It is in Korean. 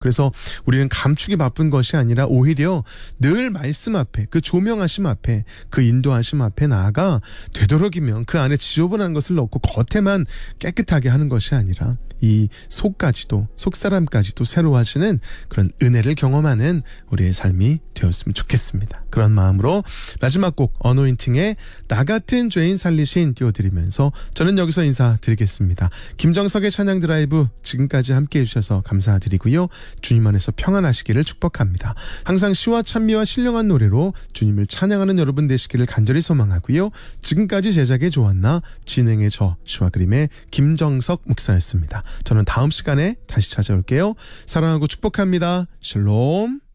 그래서 우리는 감추기 바쁜 것이 아니라 오히려 늘 말씀 앞에, 그 조명하심 앞에, 그 인도하심 앞에 나아가 되도록이면 그 안에 지저분한 것을 넣고 겉에만 깨끗하게 하는 것이 아니라 이 속까지도, 속사람까지도 새로 하시는 그런 은혜를 경험하는 우리의 삶이 되었으면 좋겠습니다. 그런 마음으로 마지막 곡 어노인팅의 나 같은 죄인 살리신 띄워드리면서 저는 여기서 인사드리겠습니다. 김정석의 찬양 드라이브 지금까지 함께해 주셔서 감사드리고요. 주님 안에서 평안하시기를 축복합니다. 항상 시와 찬미와 신령한 노래로 주님을 찬양하는 여러분 되시기를 간절히 소망하고요. 지금까지 제작의 조한나, 진행의 저 시와 그림의 김정석 목사였습니다. 저는 다음 시간에 다시 찾아올게요. 사랑하고 축복합니다. 샬롬.